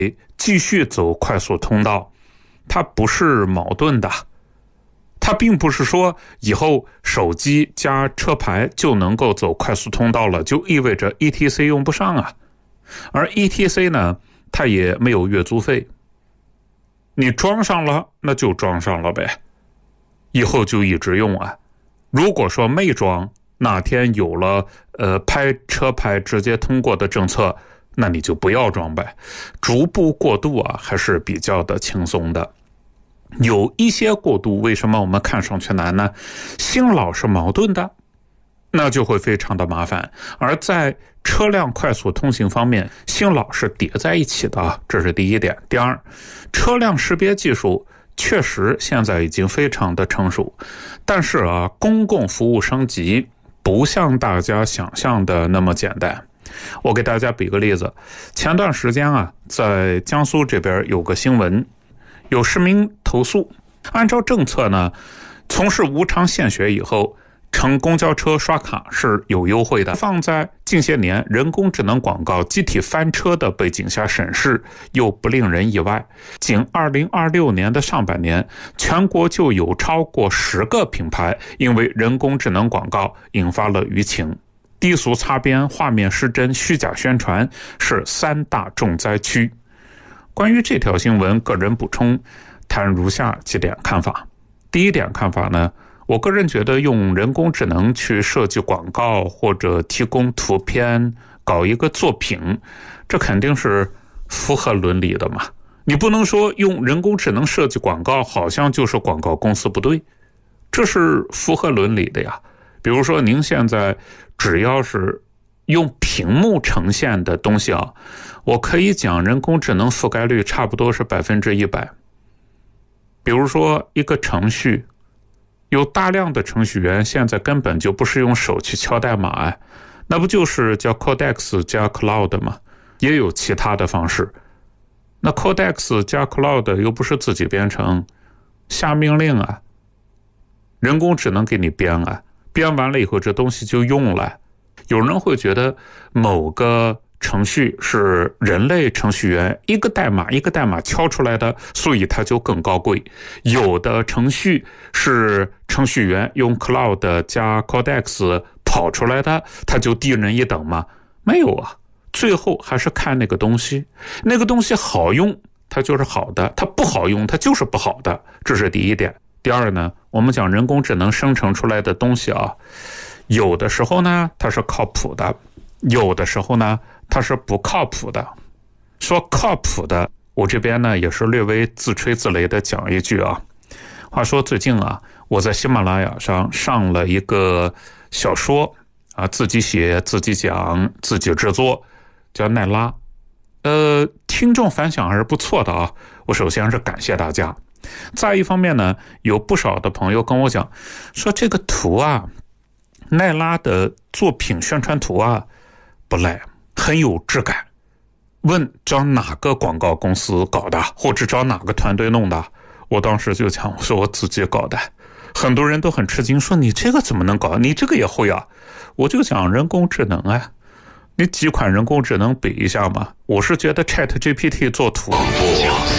继续走快速通道，它不是矛盾的。它并不是说以后手机加车牌就能够走快速通道了，就意味着 ETC 用不上啊。而 ETC 呢，它也没有月租费，你装上了那就装上了呗，以后就一直用啊。如果说没装，哪天有了拍车牌直接通过的政策，那你就不要装呗。逐步过渡啊，还是比较的轻松的。有一些过渡为什么我们看上去难呢？新老是矛盾的，那就会非常的麻烦。而在车辆快速通行方面，新老是叠在一起的，这是第一点。第二，车辆识别技术确实现在已经非常的成熟，但是公共服务升级不像大家想象的那么简单。我给大家比个例子，前段时间在江苏这边有个新闻，有市民投诉，按照政策呢，从事无偿献血以后，乘公交车刷卡是有优惠的。放在近些年人工智能广告集体翻车的背景下审视，又不令人意外。仅2026年的上半年，全国就有超过10个品牌因为人工智能广告引发了舆情。低俗擦边、画面失真、虚假宣传是3大重灾区。关于这条新闻，个人补充谈如下几点看法。第一点看法呢，我个人觉得用人工智能去设计广告或者提供图片搞一个作品，这肯定是符合伦理的嘛。你不能说用人工智能设计广告好像就是广告公司不对，这是符合伦理的呀。比如说您现在只要是用屏幕呈现的东西我可以讲人工智能覆盖率差不多是100%。比如说一个程序，有大量的程序员现在根本就不是用手去敲代码那不就是叫 Codex 加 Cloud 吗？也有其他的方式。那 Codex 加 Cloud 又不是自己编程，下命令人工智能给你编编完了以后这东西就用了。有人会觉得某个程序是人类程序员一个代码一个代码敲出来的，所以它就更高贵。有的程序是程序员用 Cloud 加 Codex 跑出来的，它就低人一等吗？没有最后还是看那个东西，那个东西好用它就是好的，它不好用它就是不好的，这是第一点。第二呢，我们讲人工智能生成出来的东西有的时候呢它是靠谱的，有的时候呢它是不靠谱的。说靠谱的，我这边呢也是略微自吹自擂的讲一句话说最近我在喜马拉雅上了一个小说自己写自己讲自己制作，叫奈拉。听众反响还是不错的我首先是感谢大家。再一方面呢，有不少的朋友跟我讲说这个图奈拉的作品宣传图不赖，很有质感。问找哪个广告公司搞的，或者找哪个团队弄的？我当时就讲，我说我自己搞的。很多人都很吃惊，说你这个怎么能搞？你这个也会我就讲人工智能你几款人工智能比一下嘛。我是觉得 ChatGPT 做图